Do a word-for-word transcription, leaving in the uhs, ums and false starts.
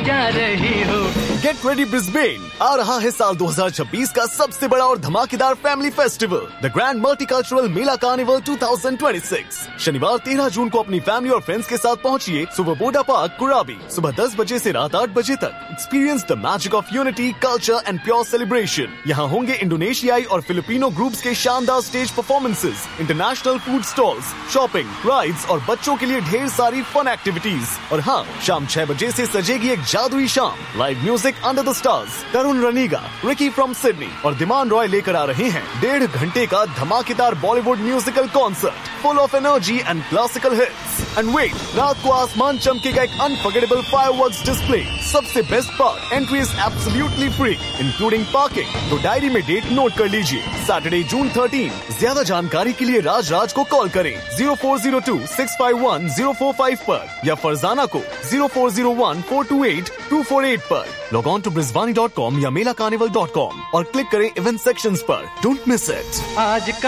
जा रही हो। गेट रेडी ब्रिस्बेन, आ रहा है साल दो हज़ार छब्बीस का सबसे बड़ा और धमाकेदार family festival, the grand multicultural Mela carnival दो हज़ार छब्बीस। शनिवार तेरह जून को अपनी फैमिली और फ्रेंड्स के साथ पहुंचिए सुबह पार्क कुराबी, सुबह दस बजे से रात आठ बजे तक। Experience the magic of unity, culture and pure celebration. यहाँ होंगे इंडोनेशियाई और फिलिपिनो ग्रुप्स के शानदार stage performances, international food stalls, shopping, rides और बच्चों के लिए ढेर सारी फन एक्टिविटीज। और हाँ, शाम छह बजे से सजेगी एक जादुई शाम। Live music under the stars, Tarun रनीगा, Ricky from Sydney और दिमान रॉय लेकर आ रहे हैं डेढ़ घंटे का धमाकेदार Bollywood musical concert full of energy and classical hits. And wait, रात को आसमान चमकेगा एक अनफॉरगेटेबल फायरवर्क्स डिस्प्ले। सबसे best part, entry is absolutely free including parking. तो डायरी में डेट नोट कर लीजिए, सैटरडे जून थर्टीन। ज्यादा जानकारी के लिए राज राज को कॉल करें zero four zero to six five one zero four five पर या फरजाना को zero four zero one four to eight to four eight पर। Log on to ब्रिजवानी dot com या मेला कार्निवल डॉट कॉम और क्लिक करें इवेंट सेक्शंस पर। Don't miss it. आज का